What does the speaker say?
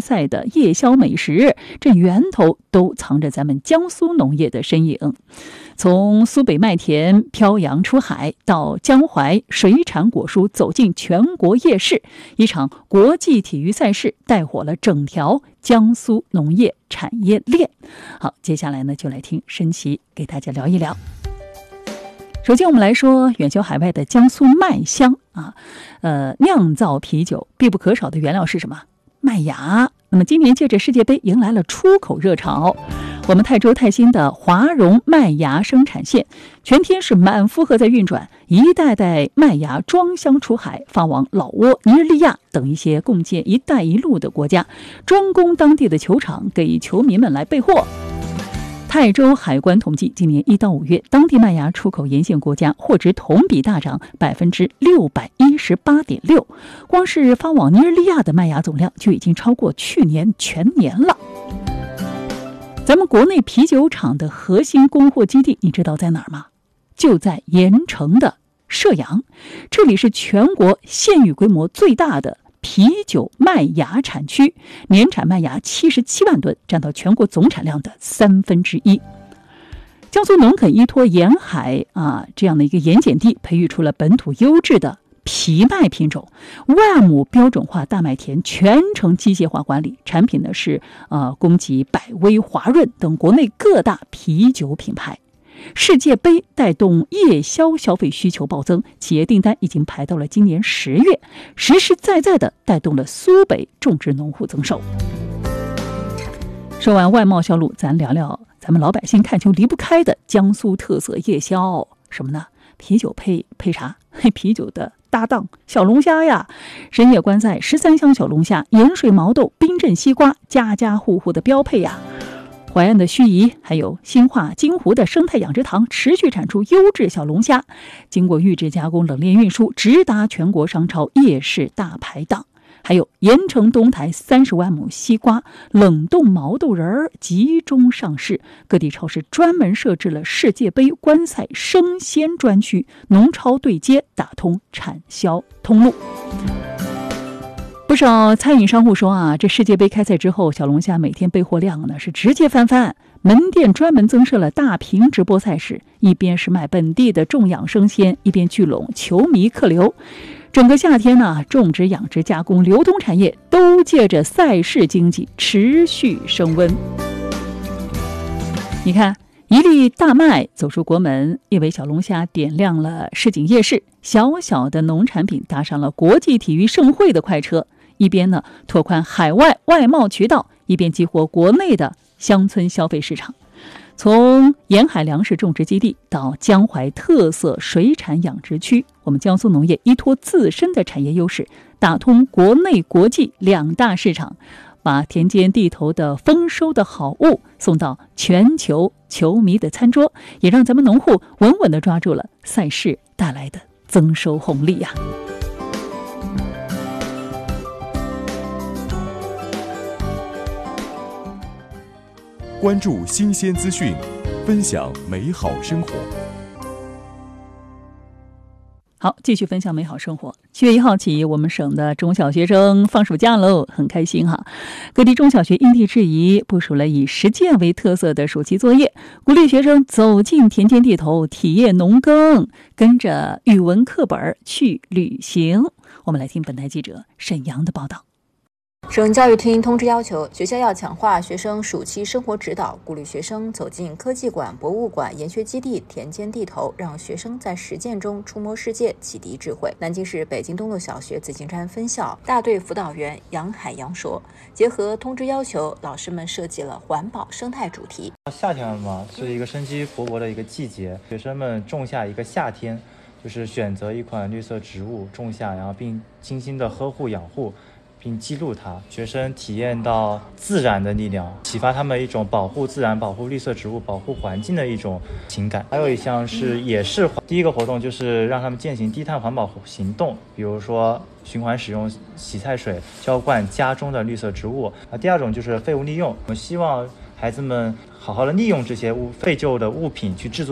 赛的夜宵美食，这源头都藏着咱们江苏农业的身影。从苏北麦田漂洋出海，到江淮水产果蔬走进全国夜市，一场国际体育赛事带火了整条江苏农业产业链。好，接下来呢，就来听申琦给大家聊一聊。首先我们来说远销海外的江苏麦乡酿造啤酒必不可少的原料是什么？麦芽。那么今年借着世界杯迎来了出口热潮，我们泰州泰兴的华荣麦芽生产线全天是满负荷在运转，一袋袋麦芽装箱出海，发往老挝、尼日利亚等一些共建“一带一路”的国家，专供当地的球场给球迷们来备货。泰州海关统计，今年1到5月，当地麦芽出口沿线国家货值同比大涨618.6%，光是发往尼日利亚的麦芽总量就已经超过去年全年了。咱们国内啤酒厂的核心供货基地，你知道在哪儿吗？就在盐城的射阳，这里是全国县域规模最大的啤酒麦芽产区，年产麦芽77万吨，占到全国总产量的1/3。江苏农垦依托沿海这样的一个盐碱地，培育出了本土优质的皮麦品种，万亩标准化大麦田全程机械化管理，产品呢是供给百威、华润等国内各大啤酒品牌。世界杯带动夜宵消费需求暴增，企业订单已经排到了今年10月，实实在在的带动了苏北种植农户增收。说完外贸销路，咱聊聊咱们老百姓看球离不开的江苏特色夜宵，什么呢？啤酒配啥？啤酒的搭档小龙虾呀！深夜观赛13香小龙虾，盐水毛豆、冰镇西瓜，家家户户的标配呀。淮安的盱眙，还有兴化、金湖的生态养殖塘持续产出优质小龙虾，经过预制加工、冷链运输，直达全国商超、夜市大排档。还有盐城东台30万亩西瓜、冷冻毛豆仁集中上市，各地超市专门设置了世界杯观赛生鲜专区，农超对接，打通产销通路。不少餐饮商户说这世界杯开赛之后，小龙虾每天备货量呢是直接翻番，门店专门增设了大屏直播赛事，一边是卖本地的种养生鲜，一边聚拢球迷客流。整个夏天呢，种植、养殖、加工、流通产业都借着赛事经济持续升温。你看，一粒大麦走出国门，一尾小龙虾点亮了市井夜市，小小的农产品搭上了国际体育盛会的快车，一边呢拓宽海外外贸渠道，一边激活国内的乡村消费市场。从沿海粮食种植基地到江淮特色水产养殖区，我们江苏农业依托自身的产业优势，打通国内国际2大市场，把田间地头的丰收的好物送到全球球迷的餐桌，也让咱们农户稳稳地抓住了赛事带来的增收红利呀。 关注新鲜资讯，分享美好生活。 好，继续分享美好生活。7月1号起，我们省的中小学生放暑假喽，很开心哈。各地中小学因地制宜部署了以实践为特色的暑期作业，鼓励学生走进田间地头，体验农耕，跟着语文课本去旅行。我们来听本台记者沈阳的报道。 省教育厅通知要求，学校要强化学生暑期生活指导，鼓励学生走进科技馆、博物馆、研学基地、田间地头，让学生在实践中触摸世界，启迪智慧。南京市北京东路小学紫金山分校大队辅导员杨海洋说，结合通知要求，老师们设计了环保生态主题。 夏天了嘛，是一个生机勃勃的一个季节，学生们种下一个夏天，就是选择一款绿色植物种下，然后并精心的呵护养护，并记录它，学生体验到自然的力量，启发他们一种保护自然、保护绿色植物、保护环境的一种情感。还有一项是也是第一个活动，就是让他们践行低碳环保行动，比如说循环使用洗菜水浇灌家中的绿色植物。第二种就是废物利用，我们希望孩子们好好的利用这些废旧的物品去制作